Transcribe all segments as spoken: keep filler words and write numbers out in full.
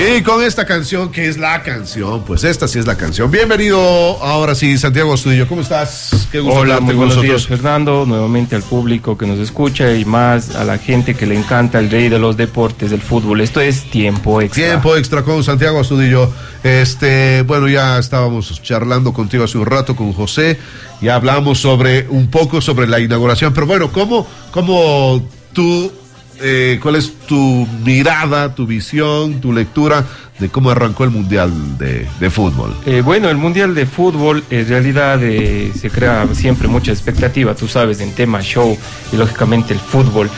Y con esta canción, que es la canción, pues esta sí es la canción. Bienvenido, ahora sí, Santiago Astudillo, ¿cómo estás? Qué gusto Hola, muy buenos nosotros. días, Fernando, nuevamente al público que nos escucha y más a la gente que le encanta el rey de los deportes, el fútbol. Esto es Tiempo Extra. Tiempo Extra con Santiago Astudillo. Este, bueno, ya estábamos charlando contigo hace un rato con José, ya hablamos sobre un poco sobre la inauguración, pero bueno, ¿cómo, cómo tú... Eh, ¿cuál es tu mirada, tu visión, tu lectura de cómo arrancó el Mundial de, de Fútbol? Eh, bueno, el Mundial de Fútbol en realidad eh, se crea siempre mucha expectativa, tú sabes, en tema show y lógicamente el fútbol.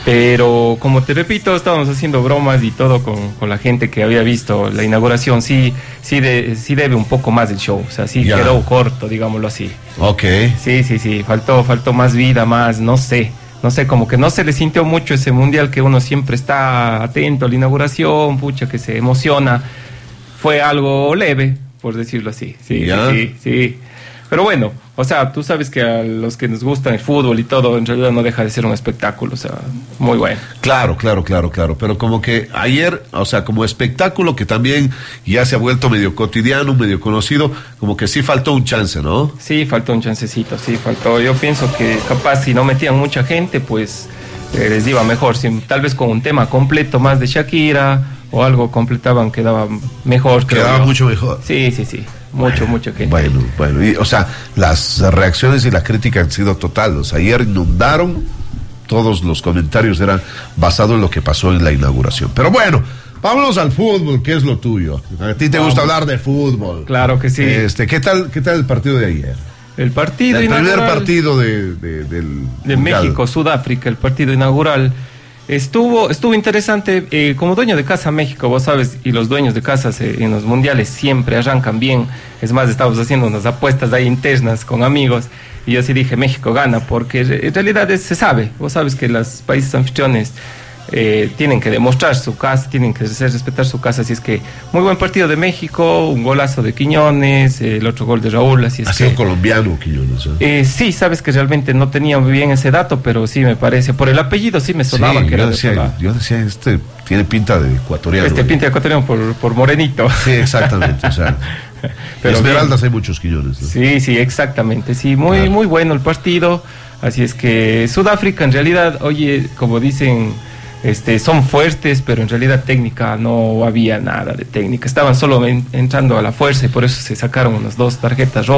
Pero como te repito, estábamos haciendo bromas y todo con, con la gente que había visto la inauguración. Sí, sí, de, sí debe un poco más del show, o sea, sí ya. Quedó corto, digámoslo así. Ok. Sí, sí, sí, faltó, faltó más vida, más, no sé. No sé, como que no se le sintió mucho ese mundial que uno siempre está atento a la inauguración, pucha, que se emociona. Fue algo leve, por decirlo así. Sí, ¿Ya? sí, sí. Pero bueno, o sea, tú sabes que a los que nos gustan el fútbol y todo, en realidad no deja de ser un espectáculo, o sea, muy bueno. Claro, claro, claro, claro. Pero como que ayer, o sea, como espectáculo que también ya se ha vuelto medio cotidiano, medio conocido, como que sí faltó un chance, ¿no? Sí, faltó un chancecito, sí, faltó. Yo pienso que capaz si no metían mucha gente, pues eh, les iba mejor. Si, tal vez con un tema completo más de Shakira o algo completaban, quedaba mejor. Quedaba creo. mucho mejor. Sí, sí, sí. Mucho, mucho gente. Bueno, bueno, y, o sea, las reacciones y la crítica han sido totales. Ayer inundaron, todos los comentarios eran basados en lo que pasó en la inauguración. Pero bueno, vámonos al fútbol, que es lo tuyo. A ti te Vamos. gusta hablar de fútbol. Claro que sí. Este, ¿qué tal, qué tal el partido de ayer? El partido el inaugural. El primer partido de, de, del de México, Sudáfrica, el partido inaugural. Estuvo estuvo interesante, eh, como dueño de casa México, vos sabes, y los dueños de casas eh, en los mundiales siempre arrancan bien. Es más, estábamos haciendo unas apuestas ahí internas con amigos y yo sí dije, México gana, porque en realidad es, se sabe, vos sabes que los países anfitriones eh, tienen que demostrar su casa, tienen que hacer respetar su casa, así es que muy buen partido de México, un golazo de Quiñones, eh, el otro gol de Raúl, así es ha que... sido colombiano Quiñones, ¿eh? Eh, sí, sabes que realmente no tenía muy bien ese dato, pero sí me parece, por el apellido sí me sonaba sí, que era yo decía, de yo decía, este tiene pinta de ecuatoriano. Este pinta de ecuatoriano por, por morenito. Sí, exactamente, o sea... Pero Esmeraldas bien. Hay muchos Quiñones, ¿no? Sí, sí, exactamente, sí, muy, claro. muy bueno el partido, así es que Sudáfrica en realidad, oye, como dicen... Este, son fuertes, pero en realidad técnica no había nada de técnica. Estaban solo en, entrando a la fuerza y por eso se sacaron unas dos tarjetas rojas.